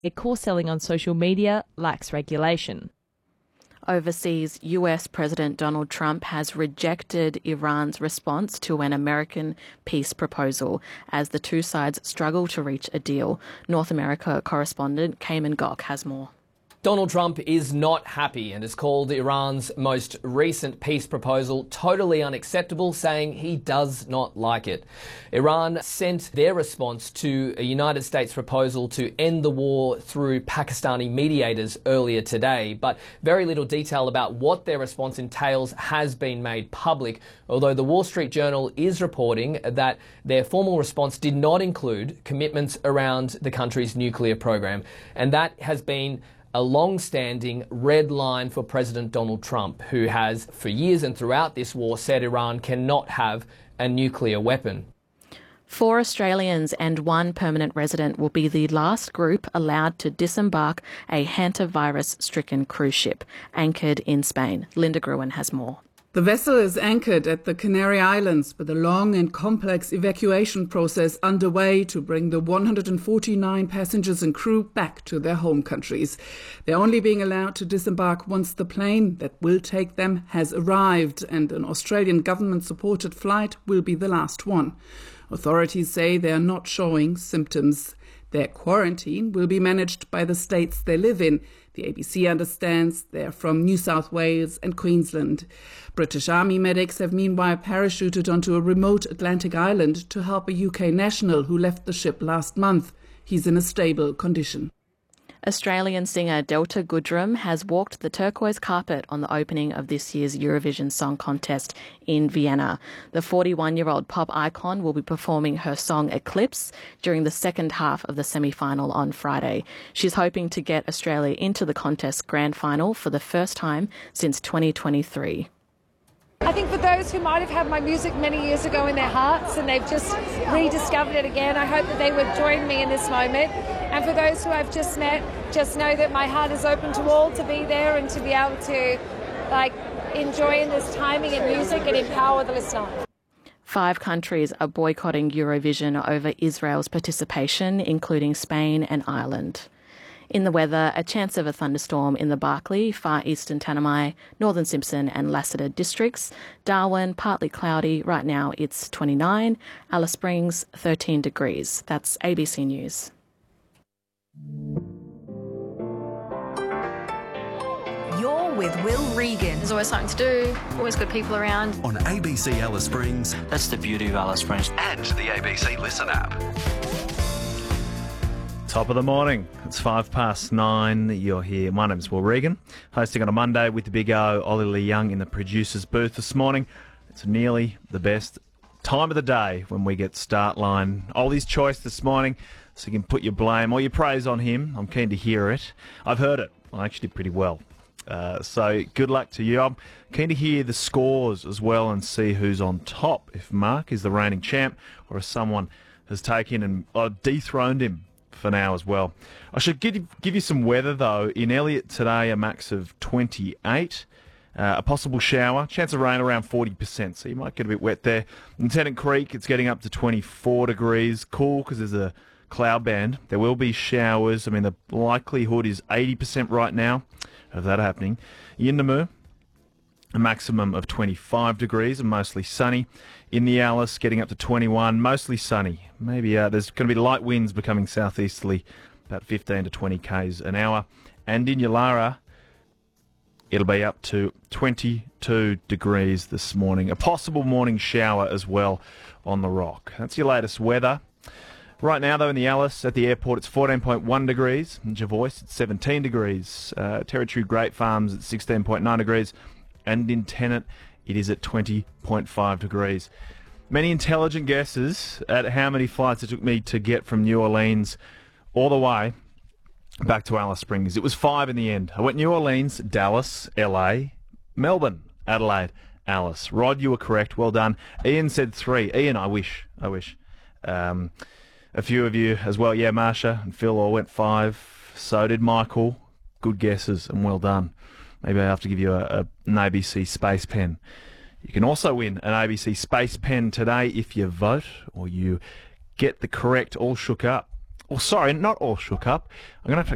course selling on social media lacks regulation. Overseas, US President Donald Trump has rejected Iran's response to an American peace proposal as the two sides struggle to reach a deal. North America correspondent Cayman Gok has more. Donald Trump is not happy and has called Iran's most recent peace proposal totally unacceptable, saying he does not like it. Iran sent their response to a United States proposal to end the war through Pakistani mediators earlier today, but very little detail about what their response entails has been made public, although the Wall Street Journal is reporting that their formal response did not include commitments around the country's nuclear program, and that has been a long-standing red line for President Donald Trump, who has, for years and throughout this war, said Iran cannot have a nuclear weapon. 4 Australians and 1 permanent resident will be the last group allowed to disembark a hantavirus-stricken cruise ship anchored in Spain. Linda Gruen has more. The vessel is anchored at the Canary Islands with a long and complex evacuation process underway to bring the 149 passengers and crew back to their home countries. They're only being allowed to disembark once the plane that will take them has arrived, and an Australian government-supported flight will be the last one. Authorities say they are not showing symptoms. Their quarantine will be managed by the states they live in. The ABC understands they're from New South Wales and Queensland. British Army medics have meanwhile parachuted onto a remote Atlantic island to help a UK national who left the ship last month. He's in a stable condition. Australian singer Delta Goodrem has walked the turquoise carpet on the opening of this year's Eurovision Song Contest in Vienna. The 41-year-old pop icon will be performing her song Eclipse during the second half of the semi-final on Friday. She's hoping to get Australia into the contest grand final for the first time since 2023. I think for those who might have had my music many years ago in their hearts and they've just rediscovered it again, I hope that they would join me in this moment. And for those who I've just met, just know that my heart is open to all to be there and to be able to enjoy in this timing and music and empower the listener. 5 countries are boycotting Eurovision over Israel's participation, including Spain and Ireland. In the weather, a chance of a thunderstorm in the Barkly, Far Eastern Tanami, Northern Simpson and Lassiter districts. Darwin, partly cloudy. Right now it's 29. Alice Springs, 13 degrees. That's ABC News. You're with Will Regan. There's always something to do, always good people around. On ABC Alice Springs. That's the beauty of Alice Springs. And the ABC Listen app. Top of the morning. It's 9:05. You're here. My name's Will Regan, hosting on a Monday with the Big O, Ollie Lee Young in the producer's booth this morning. It's nearly the best time of the day when we get start line. Ollie's choice this morning, so you can put your blame or your praise on him. I'm keen to hear it. I've heard it. I actually did pretty well. So good luck to you. I'm keen to hear the scores as well and see who's on top. If Mark is the reigning champ or if someone has taken and dethroned him for now as well. I should give you some weather though. In Elliot today, a max of 28. A possible shower, chance of rain around 40%, so you might get a bit wet there. In Tennant Creek, it's getting up to 24 degrees. Cool because there's a cloud band. There will be showers. I mean, the likelihood is 80% right now of that happening. Yuendamu, a maximum of 25 degrees and mostly sunny. In the Alice, getting up to 21, mostly sunny. Maybe there's going to be light winds becoming southeasterly, about 15 to 20 k's an hour. And in Yulara, it'll be up to 22 degrees this morning. A possible morning shower as well on the Rock. That's your latest weather. Right now, though, in the Alice at the airport, it's 14.1 degrees. In Jervois, it's 17 degrees. Territory Great Farms at 16.9 degrees. And in Tennant, it is at 20.5 degrees. Many intelligent guesses at how many flights it took me to get from New Orleans all the way back to Alice Springs. It was 5 in the end. I went New Orleans, Dallas, LA, Melbourne, Adelaide, Alice. Rod, you were correct. Well done. Ian said 3. Ian, I wish. A few of you as well. Yeah, Marsha and Phil all went 5. So did Michael. Good guesses and well done. Maybe I have to give you an ABC Space Pen. You can also win an ABC Space Pen today if you vote or you get the correct All Shook Up. Or sorry, not All Shook Up. I'm going to have to